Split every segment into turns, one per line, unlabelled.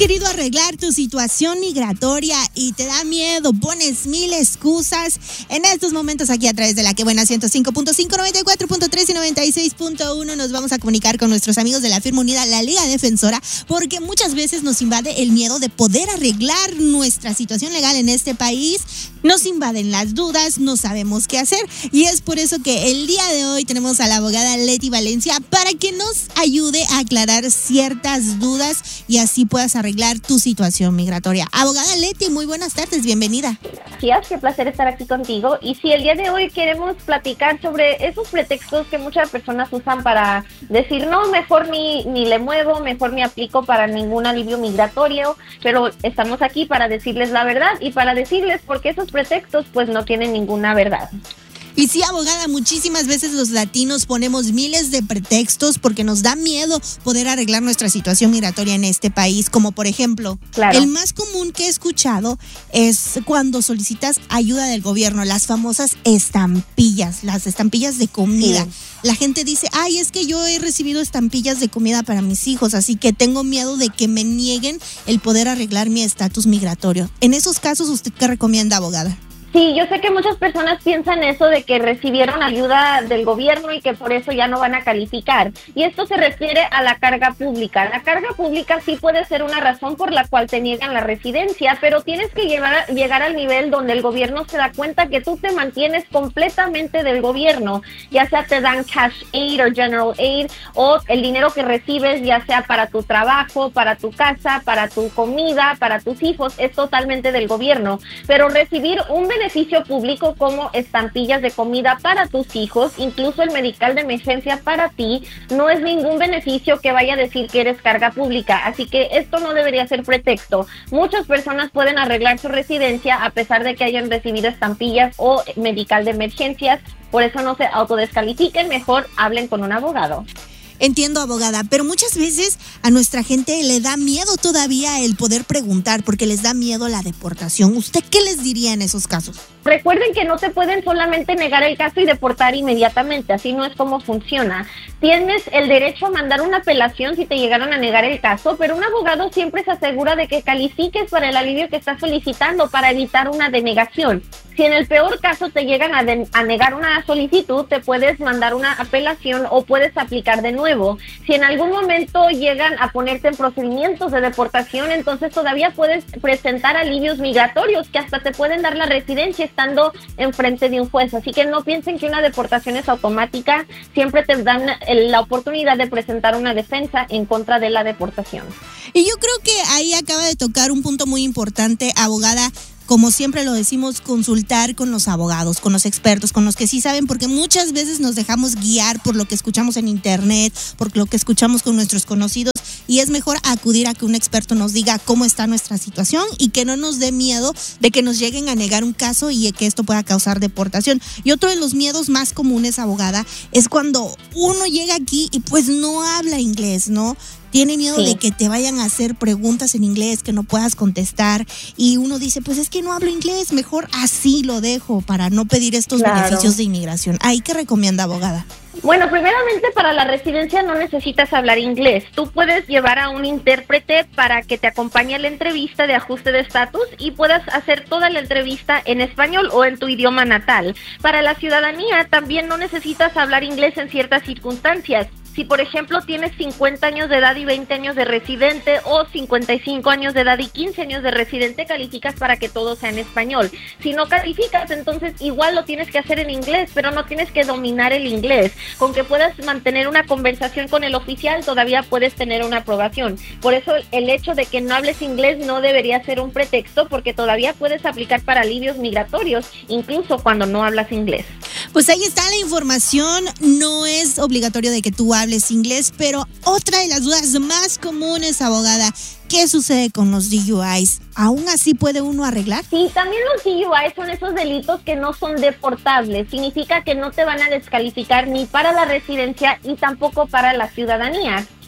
querido arreglar tu situación migratoria y te da miedo, pones mil excusas? En estos momentos aquí a través de la que buena 105.5, 94.3 y 96.1 nos vamos a comunicar con nuestros amigos de la firma unida, la Liga Defensora, porque muchas veces nos invade el miedo de poder arreglar nuestra situación legal en este país. Nos invaden las dudas, no sabemos qué hacer, y es por eso que el día de hoy tenemos a la abogada Leti Valencia para que nos ayude a aclarar ciertas dudas y así puedas arreglar tu situación migratoria. Abogada Leti, muy buenas tardes, bienvenida.
Gracias, qué placer estar aquí contigo. Y sí, el día de hoy queremos platicar sobre esos pretextos que muchas personas usan para decir, no, mejor ni le muevo, mejor ni aplico para ningún alivio migratorio, pero estamos aquí para decirles la verdad y para decirles por qué esos pretextos pues no tienen ninguna verdad.
Y sí, abogada, muchísimas veces los latinos ponemos miles de pretextos porque nos da miedo poder arreglar nuestra situación migratoria en este país, como por ejemplo, claro, el más común que he escuchado es cuando solicitas ayuda del gobierno, las famosas estampillas, las estampillas de comida. Sí. La gente dice, ay, es que yo he recibido estampillas de comida para mis hijos, así que tengo miedo de que me nieguen el poder arreglar mi estatus migratorio. En esos casos, ¿usted qué recomienda, abogada?
Sí, yo sé que muchas personas piensan eso de que recibieron ayuda del gobierno y que por eso ya no van a calificar. Y esto se refiere a la carga pública. La carga pública sí puede ser una razón por la cual te niegan la residencia, pero tienes que llegar al nivel donde el gobierno se da cuenta que tú te mantienes completamente del gobierno, ya sea te dan cash aid o general aid, o el dinero que recibes, ya sea para tu trabajo, para tu casa, para tu comida, para tus hijos, es totalmente del gobierno. Pero recibir un beneficio público como estampillas de comida para tus hijos, incluso el medical de emergencia para ti, no es ningún beneficio que vaya a decir que eres carga pública, así que esto no debería ser pretexto. Muchas personas pueden arreglar su residencia a pesar de que hayan recibido estampillas o medical de emergencias, por eso no se autodescalifiquen, mejor hablen con un abogado.
Entiendo, abogada, pero muchas veces a nuestra gente le da miedo todavía el poder preguntar porque les da miedo la deportación. ¿Usted qué les diría en esos casos?
Recuerden que no te pueden solamente negar el caso y deportar inmediatamente, así no es como funciona. Tienes el derecho a mandar una apelación si te llegaron a negar el caso, pero un abogado siempre se asegura de que califiques para el alivio que estás solicitando para evitar una denegación. Si en el peor caso te llegan a negar una solicitud, te puedes mandar una apelación o puedes aplicar de nuevo. Si en algún momento llegan a ponerte en procedimientos de deportación, entonces todavía puedes presentar alivios migratorios que hasta te pueden dar la residencia estando enfrente de un juez. Así que no piensen que una deportación es automática, siempre te dan la oportunidad de presentar una defensa en contra de la deportación.
Y yo creo que ahí acaba de tocar un punto muy importante, abogada. Como siempre lo decimos, consultar con los abogados, con los expertos, con los que sí saben, porque muchas veces nos dejamos guiar por lo que escuchamos en internet, por lo que escuchamos con nuestros conocidos, y es mejor acudir a que un experto nos diga cómo está nuestra situación y que no nos dé miedo de que nos lleguen a negar un caso y que esto pueda causar deportación. Y otro de los miedos más comunes, abogada, es cuando uno llega aquí y pues no habla inglés, ¿no? Tiene miedo de que te vayan a hacer preguntas en inglés que no puedas contestar y uno dice, pues es que no hablo inglés, mejor así lo dejo para no pedir estos beneficios de inmigración. ¿Ahí qué recomienda, abogada?
Bueno, primeramente para la residencia no necesitas hablar inglés. Tú puedes llevar a un intérprete para que te acompañe a la entrevista de ajuste de estatus y puedas hacer toda la entrevista en español o en tu idioma natal. Para la ciudadanía también no necesitas hablar inglés en ciertas circunstancias. Si, por ejemplo, tienes 50 años de edad y 20 años de residente o 55 años de edad y 15 años de residente, calificas para que todo sea en español. Si no calificas, entonces igual lo tienes que hacer en inglés, pero no tienes que dominar el inglés. Con que puedas mantener una conversación con el oficial, todavía puedes tener una aprobación. Por eso el hecho de que no hables inglés no debería ser un pretexto, porque todavía puedes aplicar para alivios migratorios, incluso cuando no hablas inglés.
Pues ahí está la información, no es obligatorio de que tú hables inglés, pero otra de las dudas más comunes, abogada, ¿qué sucede con los DUIs? ¿Aún así puede uno arreglar?
Sí, también los DUIs son esos delitos que no son deportables, significa que no te van a descalificar ni para la residencia y tampoco para la ciudadanía.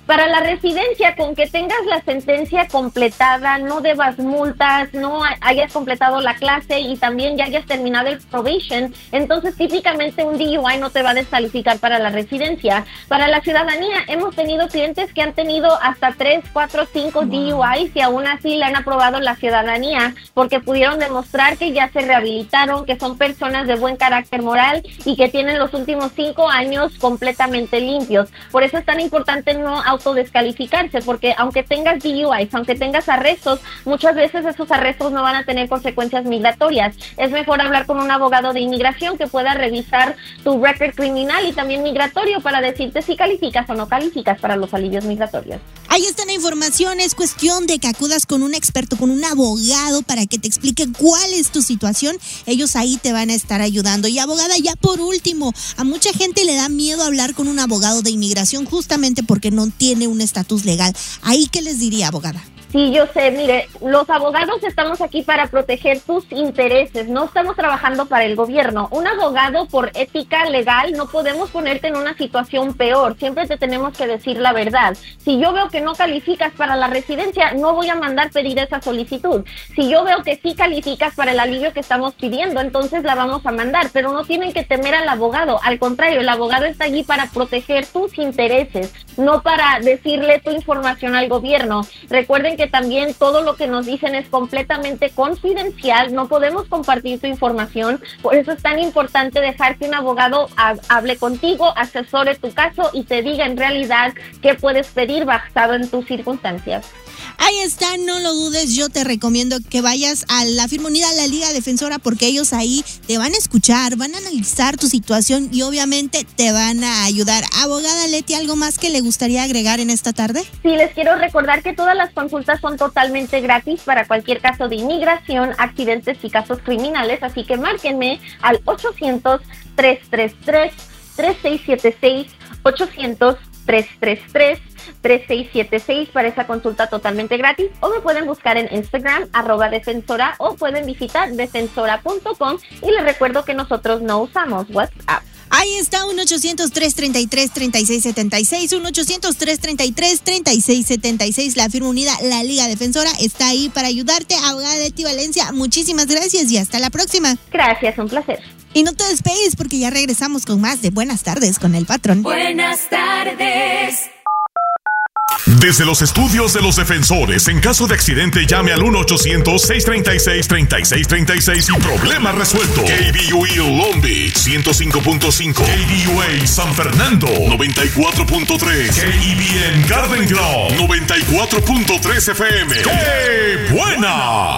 Para la residencia, con que tengas la sentencia completada, no debas multas, no hayas completado la clase y también ya hayas terminado el probation, entonces típicamente un DUI no te va a descalificar para la residencia. Para la ciudadanía, hemos tenido clientes que han tenido hasta 3, 4, 5 DUIs y aún así le han aprobado la ciudadanía porque pudieron demostrar que ya se rehabilitaron, que son personas de buen carácter moral y que tienen los últimos 5 años completamente limpios. Por eso es tan importante no autodescalificarse, porque aunque tengas DUIs, aunque tengas arrestos, muchas veces esos arrestos no van a tener consecuencias migratorias. Es mejor hablar con un abogado de inmigración que pueda revisar tu récord criminal y también migratorio para decirte si calificas o no calificas para los alivios migratorios.
Ahí está la información, es cuestión de que acudas con un experto, con un abogado para que te explique cuál es tu situación. Ellos ahí te van a estar ayudando. Y abogada, ya por último, a mucha gente le da miedo hablar con un abogado de inmigración justamente porque no tiene un estatus legal. ¿Ahí qué les diría, abogada?
Sí, yo sé, mire, los abogados estamos aquí para proteger tus intereses, no estamos trabajando para el gobierno. Un abogado, por ética legal, no podemos ponerte en una situación peor, siempre te tenemos que decir la verdad. Si yo veo que no calificas para la residencia, no voy a mandar pedir esa solicitud. Si yo veo que sí calificas para el alivio que estamos pidiendo, entonces la vamos a mandar, pero no tienen que temer al abogado, al contrario, el abogado está allí para proteger tus intereses, no para decirle tu información al gobierno. Recuerden que también todo lo que nos dicen es completamente confidencial, no podemos compartir tu información, por eso es tan importante dejar que un abogado hable contigo, asesore tu caso y te diga en realidad qué puedes pedir basado en tus circunstancias.
Ahí está, no lo dudes, yo te recomiendo que vayas a la firma unida, a la Liga Defensora, porque ellos ahí te van a escuchar, van a analizar tu situación y obviamente te van a ayudar. Abogada Leti, ¿algo más que le gustaría agregar en esta tarde?
Sí, les quiero recordar que todas las consultas son totalmente gratis para cualquier caso de inmigración, accidentes y casos criminales, así que márquenme al 800-333-3676, 800-333-3676 para esa consulta totalmente gratis, o me pueden buscar en Instagram @defensora o pueden visitar defensora.com y les recuerdo que nosotros no usamos WhatsApp.
Ahí está, 1-800-333-3676, 1-800-333-3676, la firma unida, la Liga Defensora, está ahí para ayudarte. Abogada Leti Valencia, muchísimas gracias y hasta la próxima.
Gracias, un placer.
Y no te despegues porque ya regresamos con más de Buenas Tardes con el Patrón.
Buenas tardes.
Desde los estudios de los defensores, en caso de accidente, llame al 1-800-636-3636 y problema resuelto. KBUE Long Beach 105.5, KBUA San Fernando 94.3, KEBN Garden Grove 94.3 FM. ¡Qué buena!